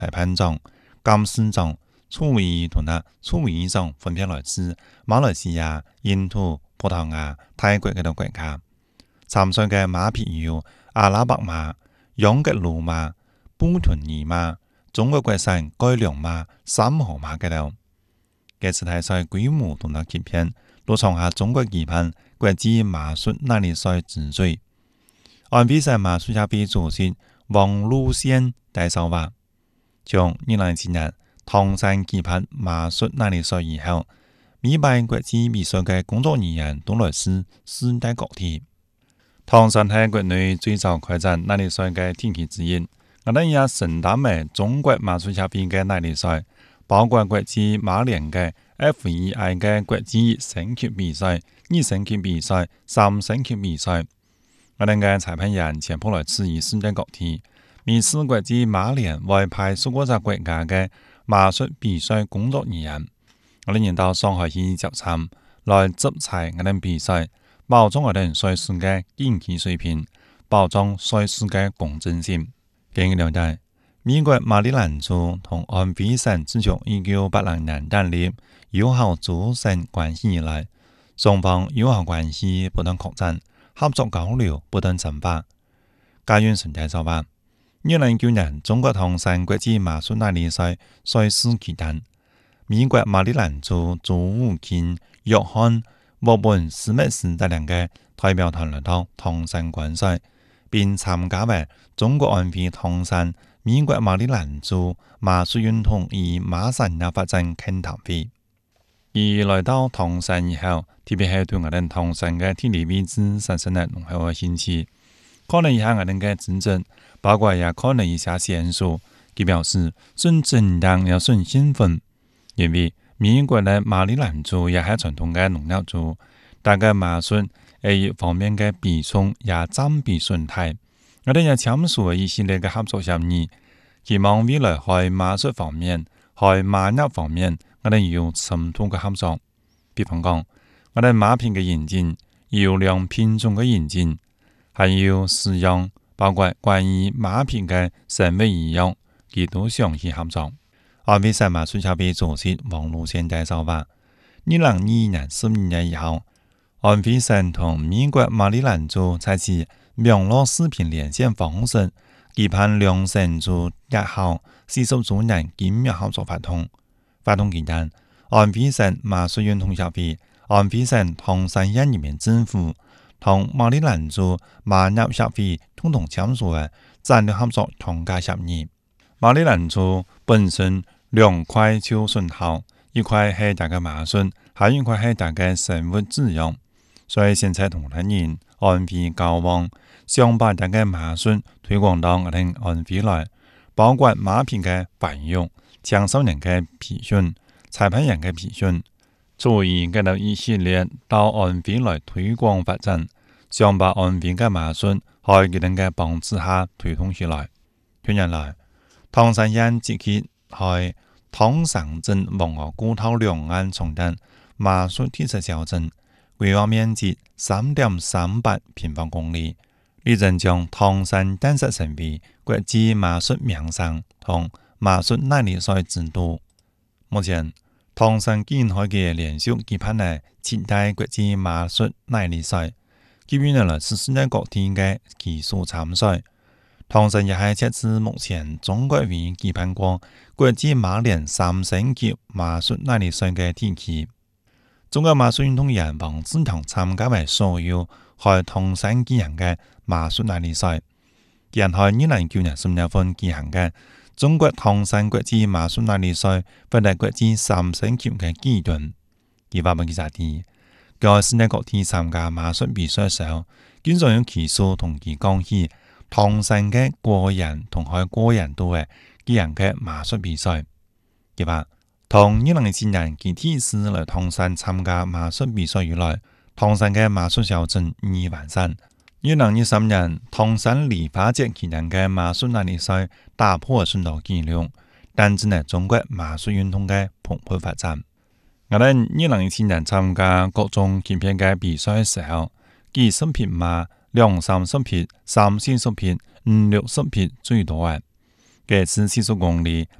裁判長、監事長、處委同埋處委長分別來自馬來西亞、印度、葡萄牙、泰國嘅國家。參賽嘅馬匹有阿拉伯馬、養吉魯馬、布屯爾馬、中國國產改良馬、三河馬嘅度。這次大賽規模同埋極片，都創下中國棋盤國際馬術耐力賽之最。按比賽馬術協會主席王路線介紹話，從2007年唐山棋盤馬術耐力賽以後，每辦國際比賽嘅工作人員都來自世界各地。唐山係國內最早開展耐力賽嘅天氣之一，我哋也承擔嘅中國馬術協會嘅耐力賽，包括國際馬聯嘅 FEI 嘅國際升級比賽、2升級比賽、3升級比賽。我哋嘅裁判員全部來自於世界各地，每次國際馬聯外派數個國家嘅馬術比賽工作人員，我哋到上海去集參，來執裁我哋比賽，保障我哋賽事嘅競技水平，保障賽事嘅公正性。據了解，美國馬里蘭州同安徽省自從1980年建立友好祖省關係以來，雙方友好關係不斷擴展，合作交流不斷深化。嘉遠順介紹話，2019年中國唐山國際馬術耐力賽賽事期間，美國馬里蘭州州務卿約翰·沃本史密斯帶領嘅代表團來到唐山觀賽，並參加為中國安徽唐山美國馬里蘭州馬術運動與馬產業發展傾談會。而來到唐山以後，特別係對我哋唐山嘅地理位置產生咗濃厚嘅興趣，可能一下我哋嘅戰爭，包括也可能一下線索。佢表示，順震盪又順興奮，因為美國嘅馬里蘭州也係傳統嘅農業州，大家馬術喺一方面嘅比重也佔比順態。我哋也簽署咗一系列嘅合作協議，希望未來喺馬術方面、喺馬業方面，我哋有深度嘅合作。比方講，我哋馬匹嘅引進、優良品種嘅引進，還有飼養，包括關於馬匹嘅生物醫藥，佢都詳細合作。安徽省馬術協會主席王路線介紹話，2021年12月以後，安徽省同美國馬里蘭州採取網絡視頻連線方式，舉辦兩省州日後40周年緊密合作活動。活動期間，安徽省馬術運動協會、安徽省唐山縣人民政府同馬里蘭州馬業協會共同簽署嘅戰略合作框架協議。馬里蘭州本身兩塊就順好，一塊係大家馬術，還有一塊係大家生物滋養。所以現在同人員安徽交往，想把大家馬術推廣到我哋安徽來，包括馬匹嘅繁育、青少年嘅培訓、裁判員嘅培訓，所以佢哋一系列到安徽來推廣發展，想把安徽嘅馬術喺佢哋嘅幫助下推動起來。近年來，唐山縣積極喺唐山鎮黃河古道兩岸重建馬術特色小鎮，規劃面積3.38平方公里，力爭將唐山建設成為國際馬術名城同馬術耐力賽之都。目前，唐山已經開嘅連續舉辦嘅7屆國際馬術耐力賽，基本上來自世界各地嘅技術參賽。唐山也係截至目前中國唯一舉辦過國際馬聯3升級馬術耐力賽嘅地區。中國馬術運動員王志棠參加為所有喺唐山舉行嘅馬術耐力賽，佢喺2019年10月份舉行嘅中國唐山國際馬術耐力賽分係國際3升級嘅階段。佢話俾記者知，佢喺世界各地參加馬術比賽嘅時候，經常用技術同佢講起唐山嘅個人同喺個人度嘅舉行嘅馬術比賽。佢話，從2017年佢第一次來唐山參加馬術比賽以來，唐山嘅馬術小鎮已完善。2023年唐山梨花節舉行嘅馬術耐力賽打破順道紀錄，見證咗中國馬術運動嘅蓬勃發展。我哋2017年參加各種級別嘅比賽嘅時候，幾十匹馬、2、30匹、3、40匹、5、60匹最多嘅。 這次時速公里